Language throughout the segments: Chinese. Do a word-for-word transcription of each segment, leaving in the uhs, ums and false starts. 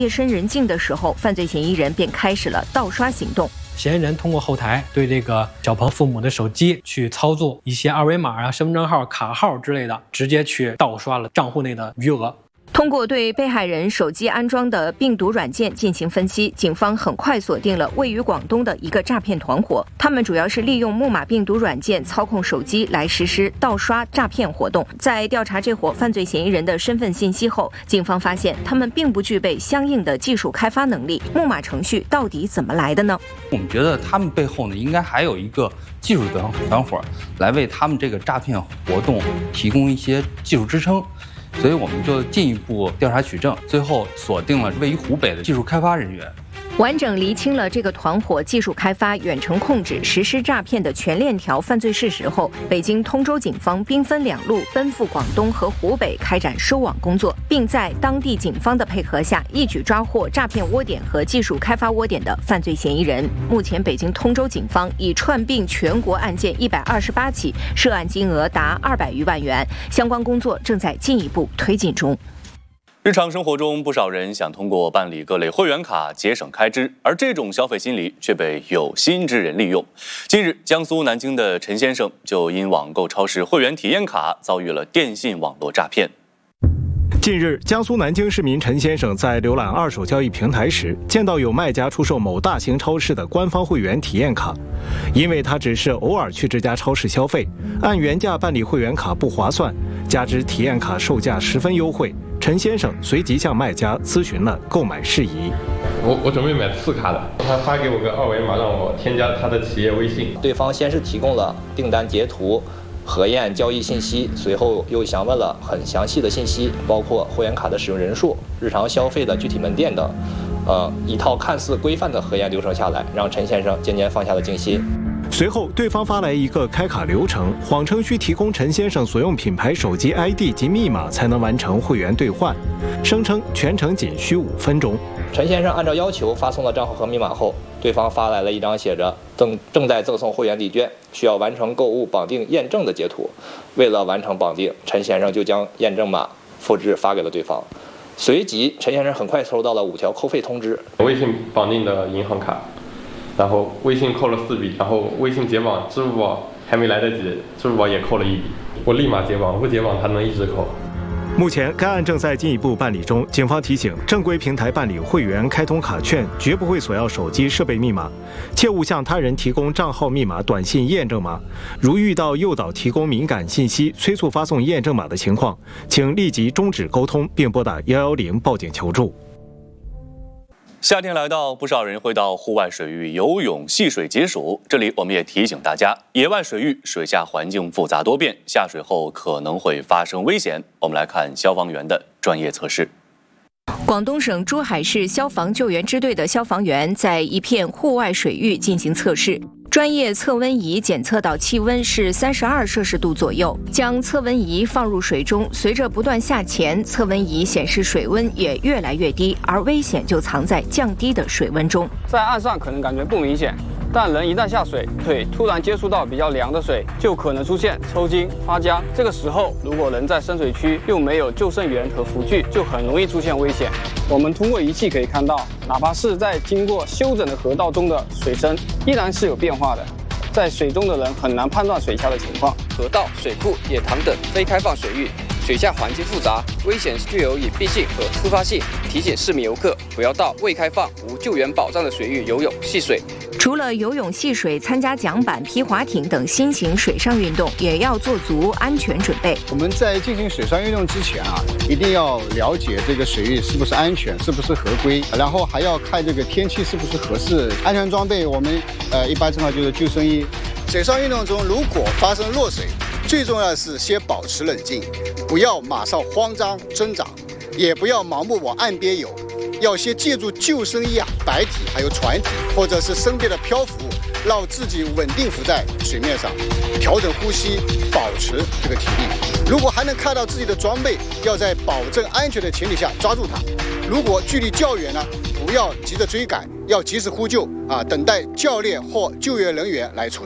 夜深人静的时候，犯罪嫌疑人便开始了盗刷行动。 嫌疑人通过后台对这个小鹏父母的手机去操作一些二维码啊、身份证号、卡号之类的，直接去盗刷了账户内的余额。 通过对被害人手机安装的病毒软件进行分析，警方很快锁定了位于广东的一个诈骗团伙。他们主要是利用木马病毒软件操控手机来实施盗刷诈骗活动。在调查这伙犯罪嫌疑人的身份信息后，警方发现他们并不具备相应的技术开发能力。木马程序到底怎么来的呢？ 我们觉得他们背后呢，应该还有一个技术团团伙来为他们这个诈骗活动提供一些技术支撑。所以我们就进一步调查取证，最后锁定了位于湖北的技术开发人员， 完整厘清了这个团伙技术开发、远程控制、实施诈骗的全链条犯罪事实后，北京通州警方兵分两路，奔赴广东和湖北开展收网工作，并在当地警方的配合下，一举抓获诈骗窝点和技术开发窝点的犯罪嫌疑人。目前，北京通州警方已串并全国案件一百二十八起，涉案金额达二百余万元，相关工作正在进一步推进中。 日常生活中，不少人想通过办理各类会员卡节省开支，而这种消费心理却被有心之人利用。近日，江苏南京的陈先生就因网购超市会员体验卡遭遇了电信网络诈骗。 近日，江苏南京市民陈先生在浏览二手交易平台时，见到有卖家出售某大型超市的官方会员体验卡。因为他只是偶尔去这家超市消费，按原价办理会员卡不划算，加之体验卡售价十分优惠，陈先生随即向卖家咨询了购买事宜。 我我准备买次卡的，他发给我个二维码让我添加他的企业微信。 对方先是提供了订单截图、核验交易信息，随后又详问了很详细的信息，包括会员卡的使用人数、日常消费的具体门店等。呃，一套看似规范的核验流程下来，让陈先生渐渐放下了戒心。 随后，对方发来一个开卡流程，谎称需提供陈先生所用品牌手机 I D 及密码才能完成会员兑换，声称全程仅需五分钟。 陈先生按照要求发送了账号和密码后，对方发来了一张写着正正在赠送会员礼券，需要完成购物绑定验证的截图。为了完成绑定，陈先生就将验证码复制发给了对方。随即，陈先生很快收到了五条扣费通知。 微信绑定的银行卡，然后微信扣了四笔，然后微信解绑，支付宝还没来得及，支付宝也扣了一笔。我立马解绑，不解绑它能一直扣。 目前，该案正在进一步办理中。警方提醒，正规平台办理会员开通卡券，绝不会索要手机设备密码，切勿向他人提供账号密码、短信验证码。如遇到诱导提供敏感信息、催促发送验证码的情况，请立即终止沟通，并拨打一一零报警求助。 夏天来到，不少人会到户外水域游泳、戏水解暑。这里我们也提醒大家，野外水域水下环境复杂多变，下水后可能会发生危险。我们来看消防员的专业测试。 广东省珠海市消防救援支队的消防员在一片户外水域进行测试。专业测温仪检测到气温是三十二摄氏度左右，将测温仪放入水中，随着不断下潜，测温仪显示水温也越来越低，而危险就藏在降低的水温中。 在岸上可能感觉不明显，但人一旦下水，腿突然接触到比较凉的水，就可能出现抽筋、发僵。这个时候，如果人在深水区又没有救生员和浮具，就很容易出现危险。我们通过仪器可以看到，哪怕是在经过修整的河道中的水深，依然是有变化的。在水中的人很难判断水下的情况。 河道、水库、野塘等非开放水域，水下环境复杂，危险具有隐蔽性和突发性。提醒市民游客不要到未开放、无救援保障的水域游泳、戏水。 除了游泳、戏水，参加桨板、皮划艇等新型水上运动，也要做足安全准备。 我们在进行水上运动之前啊，一定要了解这个水域是不是安全，是不是合规，然后还要看这个天气是不是合适。安全装备我们呃一般正好就是救生衣。水上运动中如果发生落水，最重要的是先保持冷静，不要马上慌张挣扎，也不要盲目往岸边游，要先借助救生衣啊、白体还有船体或者是身边的漂浮物，让自己稳定浮在水面上，调整呼吸，保持这个体力。如果还能看到自己的装备，要在保证安全的前提下抓住它。如果距离较远呢，不要急着追赶，要及时呼救啊，等待教练或救援人员来处置。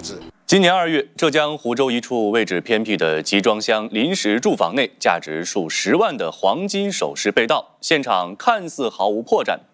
今年二月，浙江湖州一处位置偏僻的集装箱临时住房内，价值数十万的黄金首饰被盗，现场看似毫无破绽，